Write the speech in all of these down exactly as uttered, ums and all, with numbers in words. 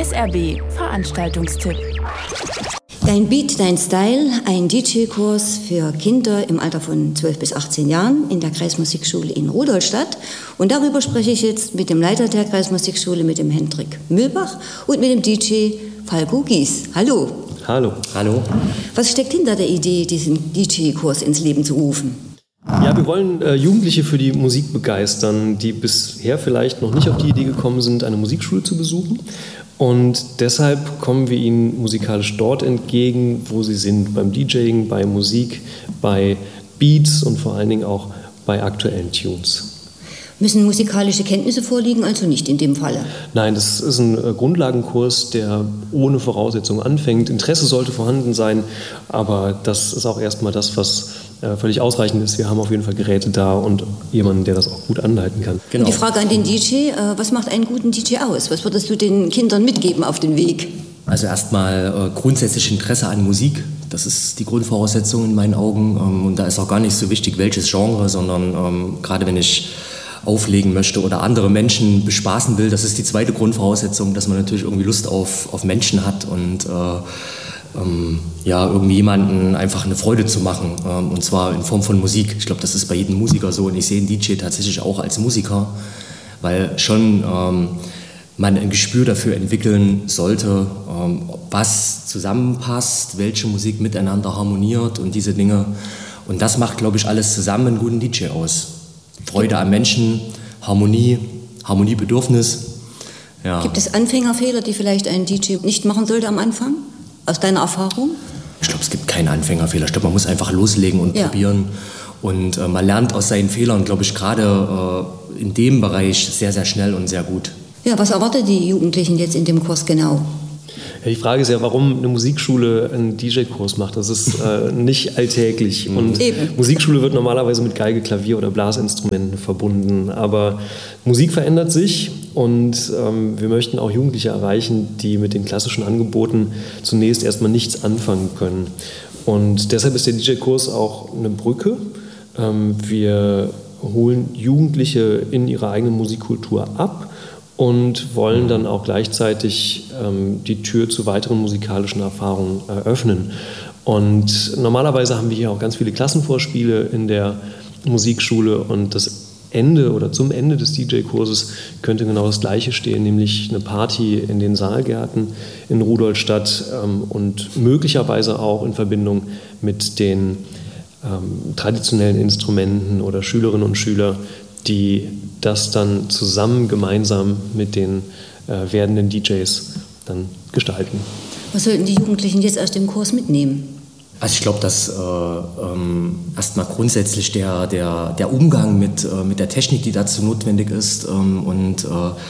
S R B Veranstaltungstipp. Dein Beat, dein Style, ein D J-Kurs für Kinder im Alter von zwölf bis achtzehn Jahren in der Kreismusikschule in Rudolstadt. Und darüber spreche ich jetzt mit dem Leiter der Kreismusikschule, mit dem Hendrik Mühlbach und mit dem D J Falco Gies. Hallo. Hallo. Hallo. Was steckt hinter der Idee, diesen D J-Kurs ins Leben zu rufen? Ja, wir wollen äh, Jugendliche für die Musik begeistern, die bisher vielleicht noch nicht auf die Idee gekommen sind, eine Musikschule zu besuchen. Und deshalb kommen wir ihnen musikalisch dort entgegen, wo sie sind, beim DJing, bei Musik, bei Beats und vor allen Dingen auch bei aktuellen Tunes. Müssen musikalische Kenntnisse vorliegen, also nicht in dem Falle? Nein, das ist ein äh, Grundlagenkurs, der ohne Voraussetzungen anfängt. Interesse sollte vorhanden sein, aber das ist auch erstmal das, was äh, völlig ausreichend ist. Wir haben auf jeden Fall Geräte da und jemanden, der das auch gut anleiten kann. Genau. Und die Frage an den D J, äh, was macht einen guten D J aus? Was würdest du den Kindern mitgeben auf den Weg? Also erstmal äh, grundsätzlich Interesse an Musik. Das ist die Grundvoraussetzung in meinen Augen. Ähm, und da ist auch gar nicht so wichtig, welches Genre, sondern ähm, gerade wenn ich auflegen möchte oder andere Menschen bespaßen will, das ist die zweite Grundvoraussetzung, dass man natürlich irgendwie Lust auf, auf Menschen hat und äh, ähm, ja, irgendwie jemanden einfach eine Freude zu machen, ähm, und zwar in Form von Musik. Ich glaube, das ist bei jedem Musiker so und ich sehe den D J tatsächlich auch als Musiker, weil schon ähm, man ein Gespür dafür entwickeln sollte, ähm, was zusammenpasst, welche Musik miteinander harmoniert und diese Dinge. Und das macht, glaube ich, alles zusammen einen guten D J aus. Freude am Menschen, Harmonie, Harmoniebedürfnis. Ja. Gibt es Anfängerfehler, die vielleicht ein D J nicht machen sollte am Anfang, aus deiner Erfahrung? Ich glaube, es gibt keine Anfängerfehler. Ich glaube, man muss einfach loslegen und ja. probieren. Und äh, man lernt aus seinen Fehlern, glaube ich, gerade äh, in dem Bereich sehr, sehr schnell und sehr gut. Ja, was erwartet die Jugendlichen jetzt in dem Kurs genau? Ja, die Frage ist ja, warum eine Musikschule einen D J-Kurs macht. Das ist äh, nicht alltäglich. Und Eben. Musikschule wird normalerweise mit Geige, Klavier oder Blasinstrumenten verbunden. Aber Musik verändert sich und ähm, wir möchten auch Jugendliche erreichen, die mit den klassischen Angeboten zunächst erstmal nichts anfangen können. Und deshalb ist der D J-Kurs auch eine Brücke. Ähm, wir holen Jugendliche in ihrer eigenen Musikkultur ab und wollen dann auch gleichzeitig ähm, die Tür zu weiteren musikalischen Erfahrungen eröffnen. Und normalerweise haben wir hier auch ganz viele Klassenvorspiele in der Musikschule und das Ende oder zum Ende des D J-Kurses könnte genau das Gleiche stehen, nämlich eine Party in den Saalgärten in Rudolstadt ähm, und möglicherweise auch in Verbindung mit den ähm, traditionellen Instrumenten oder Schülerinnen und Schüler, die das dann zusammen, gemeinsam mit den äh, werdenden D Js dann gestalten. Was sollten die Jugendlichen jetzt aus dem Kurs mitnehmen? Also ich glaube, dass äh, ähm, erstmal grundsätzlich der, der, der Umgang mit, äh, mit der Technik, die dazu notwendig ist ähm, und äh,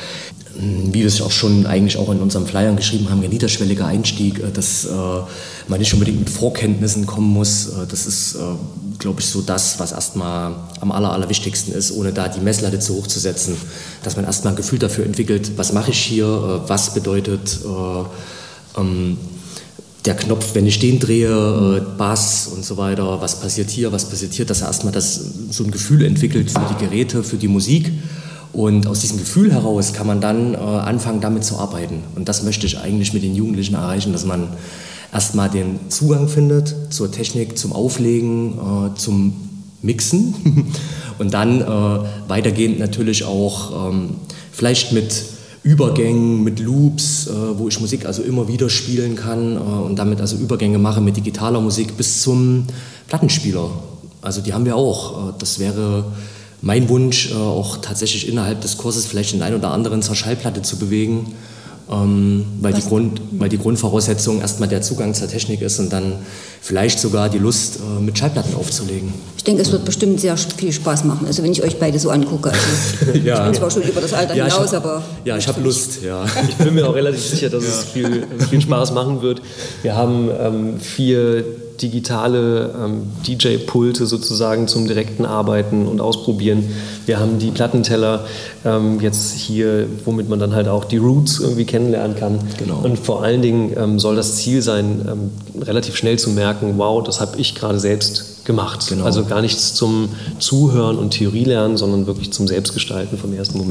wie wir es auch schon eigentlich auch in unseren Flyern geschrieben haben, ein niederschwelliger Einstieg, äh, dass äh, man nicht unbedingt mit Vorkenntnissen kommen muss. Äh, das ist, äh, glaube ich, so das, was erstmal am aller, allerwichtigsten ist, ohne da die Messlatte zu hoch zu setzen. Dass man erstmal ein Gefühl dafür entwickelt, was mache ich hier, äh, was bedeutet äh, ähm, der Knopf, wenn ich den drehe, äh, Bass und so weiter, was passiert hier, was passiert hier, dass er erstmal das, so ein Gefühl entwickelt für die Geräte, für die Musik. Und aus diesem Gefühl heraus kann man dann äh, anfangen, damit zu arbeiten. Und das möchte ich eigentlich mit den Jugendlichen erreichen, dass man erstmal den Zugang findet zur Technik, zum Auflegen, äh, zum Mixen und dann äh, weitergehend natürlich auch ähm, vielleicht mit Übergängen, mit Loops, äh, wo ich Musik also immer wieder spielen kann äh, und damit also Übergänge mache mit digitaler Musik bis zum Plattenspieler. Also die haben wir auch. Äh, das wäre mein Wunsch, äh, auch tatsächlich innerhalb des Kurses vielleicht den einen oder anderen zur Schallplatte zu bewegen, ähm, weil, die Grund, weil die Grundvoraussetzung erstmal der Zugang zur Technik ist und dann vielleicht sogar die Lust, äh, mit Schallplatten aufzulegen. Ich denke, es wird bestimmt sehr viel Spaß machen, also wenn ich euch beide so angucke. Also, ja. Ich bin zwar schon über das Alter ja, hinaus, hab, aber... Ja, ich habe Lust, ja. Ich bin mir auch relativ sicher, dass ja. es viel, viel Spaß machen wird. Wir haben ähm, vier digitale ähm, D J-Pulte sozusagen zum direkten Arbeiten und Ausprobieren. Wir haben die Plattenteller ähm, jetzt hier, womit man dann halt auch die Roots irgendwie kennenlernen kann. Genau. Und vor allen Dingen ähm, soll das Ziel sein, ähm, relativ schnell zu merken, wow, das habe ich gerade selbst gemacht. Genau. Also gar nichts zum Zuhören und Theorie lernen, sondern wirklich zum Selbstgestalten vom ersten Moment.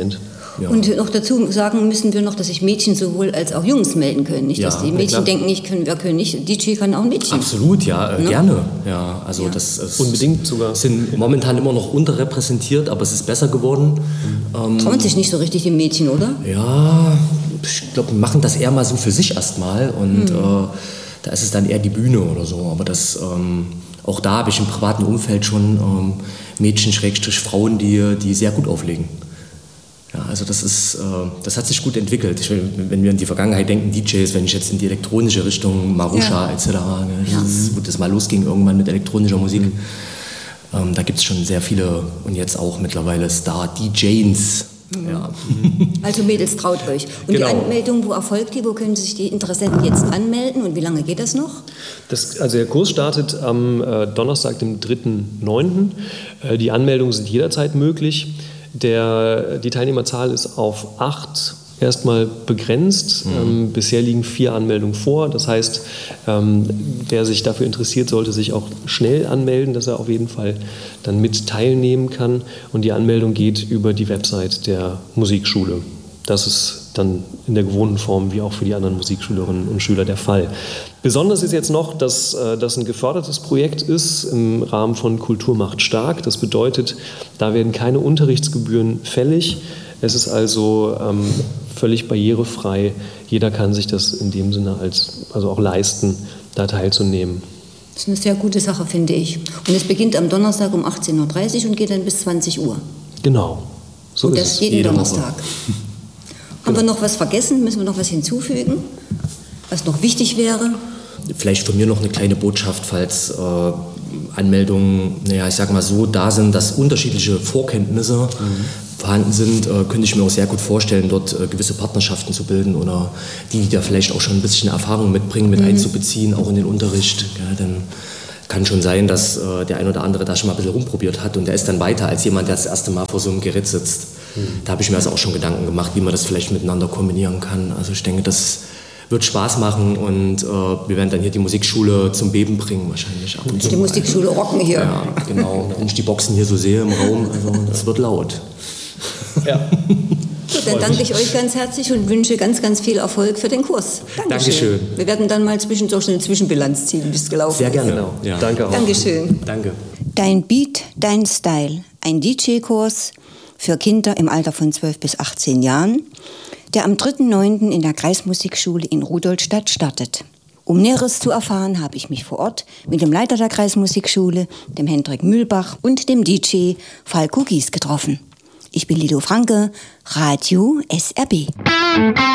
Ja. Und noch dazu sagen müssen wir noch, dass sich Mädchen sowohl als auch Jungs melden können. Nicht, Ja, dass die Mädchen ja, denken, ich können, wir können nicht. D J kann auch ein Mädchen. Absolut, ja, äh, Ne? gerne. Ja, also Ja. das ist Unbedingt sogar. Sind momentan immer noch unterrepräsentiert, aber es ist besser geworden. Ähm, Trauen sich nicht so richtig die Mädchen, oder? ja, ich glaube, wir machen das eher mal so für sich erstmal und Mhm. äh, da ist es dann eher die Bühne oder so. Aber das, ähm, auch da habe ich im privaten Umfeld schon ähm, Mädchen, Schrägstrich Frauen, die, die sehr gut auflegen. Ja, also das ist, äh, das hat sich gut entwickelt. Ich, wenn wir in die Vergangenheit denken, D Js, wenn ich jetzt in die elektronische Richtung, Marusha Ja. et cetera, ne, das, wo das mal losging irgendwann mit elektronischer Musik, ähm, da gibt es schon sehr viele und jetzt auch mittlerweile Star-D Js. Ja. Also Mädels, traut euch. Und Genau. die Anmeldung, wo erfolgt die? Wo können sich die Interessenten jetzt anmelden und wie lange geht das noch? Das, also der Kurs startet am äh, Donnerstag, dem dritten neunten Äh, die Anmeldungen sind jederzeit möglich. Der, die Teilnehmerzahl ist auf acht erstmal begrenzt. Mhm. Ähm, bisher liegen vier Anmeldungen vor. Das heißt, ähm, wer sich dafür interessiert, sollte sich auch schnell anmelden, dass er auf jeden Fall dann mit teilnehmen kann. Und die Anmeldung geht über die Website der Musikschule. Das ist dann in der gewohnten Form wie auch für die anderen Musikschülerinnen und Schüler der Fall. Besonders ist jetzt noch, dass äh, das ein gefördertes Projekt ist im Rahmen von Kultur macht stark. Das bedeutet, da werden keine Unterrichtsgebühren fällig. Es ist also ähm, völlig barrierefrei. Jeder kann sich das in dem Sinne als, also auch leisten, da teilzunehmen. Das ist eine sehr gute Sache, finde ich. Und es beginnt am Donnerstag um achtzehn Uhr dreißig und geht dann bis zwanzig Uhr. Genau, so Und ist das es. jeden Jede Donnerstag. Haben wir noch was vergessen? Müssen wir noch was hinzufügen? Was noch wichtig wäre? Vielleicht von mir noch eine kleine Botschaft, falls äh, Anmeldungen, naja, ich sag mal so, da sind, dass unterschiedliche Vorkenntnisse mhm. vorhanden sind, äh, könnte ich mir auch sehr gut vorstellen, dort äh, gewisse Partnerschaften zu bilden oder die, die da vielleicht auch schon ein bisschen Erfahrung mitbringen, mit mhm. einzubeziehen, auch in den Unterricht. Ja, dann kann schon sein, dass äh, der ein oder andere da schon mal ein bisschen rumprobiert hat und der ist dann weiter als jemand, der das erste Mal vor so einem Gerät sitzt. Mhm. Da habe ich mir also auch schon Gedanken gemacht, wie man das vielleicht miteinander kombinieren kann. Also ich denke, das wird Spaß machen und äh, wir werden dann hier die Musikschule zum Beben bringen wahrscheinlich. Ab und Die zu. Musikschule rocken hier. Ja, genau. Wenn ich die Boxen hier so sehe im Raum, also das wird laut. Ja. Gut, dann danke ich euch ganz herzlich und wünsche ganz, ganz viel Erfolg für den Kurs. Dankeschön. Dankeschön. Wir werden dann mal zwischendurch eine Zwischenbilanz ziehen, wie es gelaufen Sehr ist. gerne. Genau. Ja. Danke auch. Dankeschön. Danke. Dein Beat, dein Style. Ein D J-Kurs für Kinder im Alter von zwölf bis achtzehn Jahren, der am dritten neunten in der Kreismusikschule in Rudolstadt startet. Um Näheres zu erfahren, habe ich mich vor Ort mit dem Leiter der Kreismusikschule, dem Hendrik Mühlbach und dem D J Falko Gies getroffen. Ich bin Lido Franke, Radio S R B.